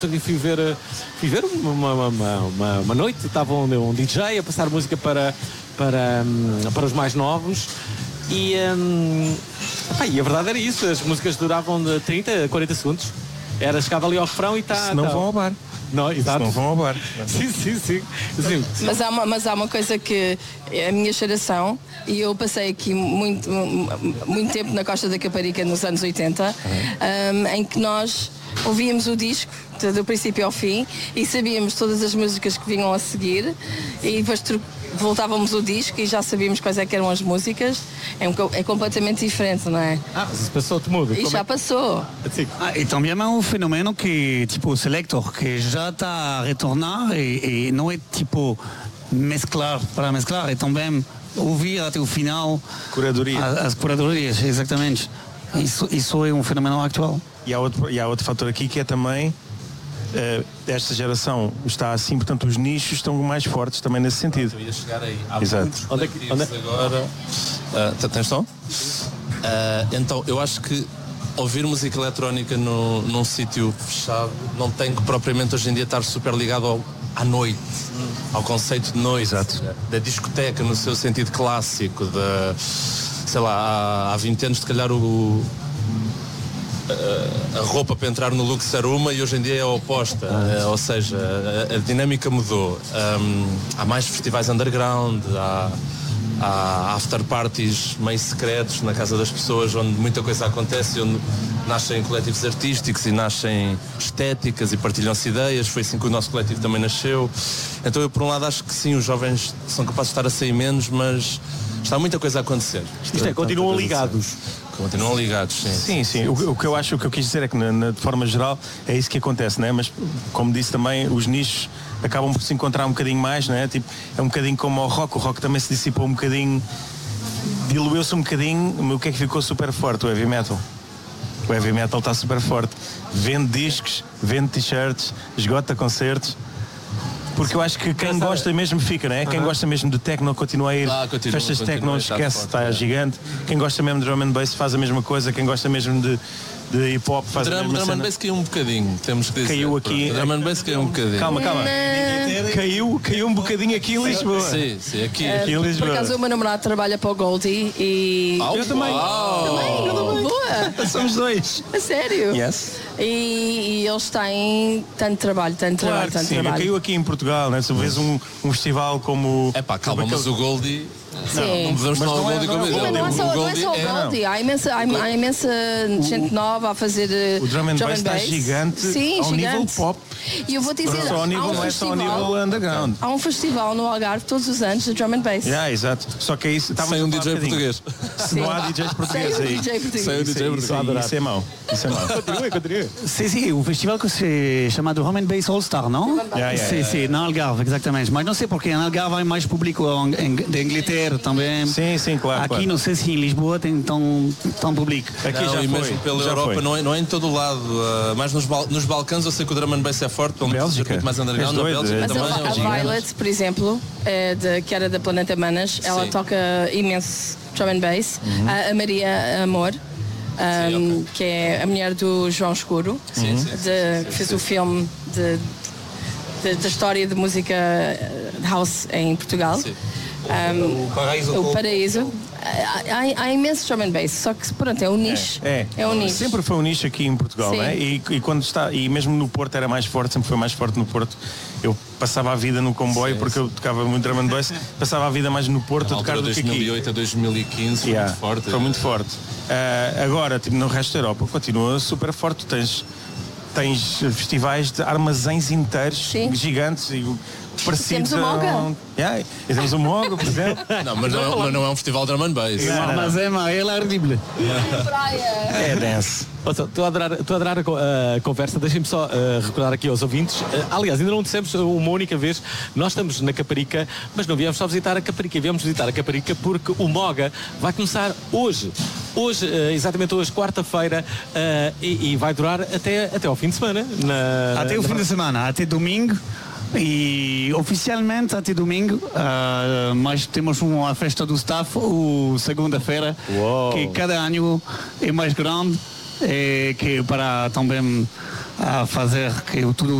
Fui ver uma noite, estava um DJ a passar música para os mais novos e a verdade era isso, as músicas duravam de 30 a 40 segundos. Chegava ali ao refrão e Se não vão ao bar. Não, exato. Se não vão ao bar. Sim. Mas há uma coisa que a minha geração, e eu passei aqui muito tempo na Costa da Caparica nos anos 80, em que nós ouvíamos o disco do princípio ao fim e sabíamos todas as músicas que vinham a seguir e depois voltávamos o disco e já sabíamos quais é que eram as músicas. É completamente diferente, não é? Mas isso passou, muda. E já passou. E também é um fenômeno que, tipo, o Selector, que já está a retornar e não é, tipo, mesclar para mesclar, é também ouvir até o final as curadorias, exatamente. Isso é um fenômeno atual. E há outro fator aqui que é também esta geração está assim, portanto os nichos estão mais fortes também nesse sentido. Eu ia chegar aí. Há Exato. Onde agora? Tens som? Então, eu acho que ouvir música eletrónica num sítio fechado não tem que propriamente hoje em dia estar super ligado à noite, ao conceito de noite. Exato. Da discoteca no seu sentido clássico, sei lá, há 20 anos se calhar a roupa para entrar no Lux era uma e hoje em dia é a oposta, ou seja, a dinâmica mudou. Há mais festivais underground, há after parties meio secretos na casa das pessoas, onde muita coisa acontece, onde nascem coletivos artísticos e nascem estéticas e partilham-se ideias. Foi assim que o nosso coletivo também nasceu. Então eu, por um lado, acho que sim, os jovens são capazes de estar a sair menos, mas está muita coisa a acontecer. Continuam ligados. Continuam ligados, sim. Sim. O que eu quis dizer é que, de forma geral, é isso que acontece, né? Mas, como disse também, os nichos acabam por se encontrar um bocadinho mais, né? Tipo, é um bocadinho como o rock também se dissipou um bocadinho, diluiu-se um bocadinho. O que é que ficou super forte? O heavy metal. O heavy metal está super forte. Vende discos, vende t-shirts, esgota concertos. Porque eu acho que quem gosta mesmo fica, né? Quem gosta mesmo de techno continua a ir. Festas de techno, esquece, está gigante. Quem gosta mesmo de drum and bass faz a mesma coisa. Quem gosta mesmo de hip hop faz a mesma coisa. Drum and bass caiu um bocadinho, temos que dizer. Caiu aqui. Drum and bass caiu um bocadinho. Calma. Caiu um bocadinho aqui em Lisboa. Sim, aqui em Lisboa. Por acaso o meu namorado trabalha para o Goldie e... Eu também. Boa. Somos dois. A sério? Yes. E eles têm tanto trabalho. Caiu aqui em Portugal, né? Se vês um festival como... Calma, mas o Goldie... Sim. Não podemos falar o Goldie como ele. Não é só o Goldie. Há imensa gente nova a fazer o drum and bass está gigante ao nível pop. E eu vou dizer, não é só ao nível underground. Há um festival no Algarve todos os anos de drum and bass. Exato. Só que é isso. Sem um DJ português. Se não há DJs portugueses aí. Sem um DJ português. Isso é mau. Continua. Sim, o festival que se chama Drum and Bass All Star, não? Sim, na Algarve, exatamente. Mas não sei porque na Algarve há mais público de Inglaterra também. Sim, claro. Aqui não sei se em Lisboa tem tão público. Aqui já foi. Mesmo pela Europa, não é em todo o lado. Mas nos Balcãs eu sei que o drum and bass é forte, pelo menos circuito mais underground. Na Bélgica também. A Violet, por exemplo, que era da Planeta Manas, ela toca imenso drum and bass. A Maria Amor, que é a mulher do João Escuro, que fez o filme da história de música house em Portugal. O Paraíso. Há imenso drum and bass, só que pronto, é um nicho. É um nicho. Sempre foi um nicho aqui em Portugal, né? E quando e mesmo no Porto era mais forte, sempre foi mais forte no Porto. Eu passava a vida no comboio porque eu tocava muito drum and bass, passava a vida mais no Porto a tocar do que aqui. 2008 a 2015 foi muito forte. Foi muito forte. Agora, tipo, no resto da Europa continua super forte. Tens festivais de armazéns inteiros gigantes e parecidos. Temos o Moga. E temos o Moga, por exemplo. Mas não é um festival de drum and bass. Mas é ardível. É dance. Estou a adorar a conversa. Deixem-me só recordar aqui aos ouvintes. Aliás, ainda não dissemos uma única vez. Nós estamos na Caparica, mas não viemos só visitar a Caparica. Viemos visitar a Caparica porque o Moga vai começar hoje. Exatamente hoje, quarta-feira, e vai durar até ao fim de semana. Até o fim de semana, até domingo. E oficialmente até domingo, mas temos uma festa do staff, segunda-feira, que cada ano é mais grande, que para também a fazer que tudo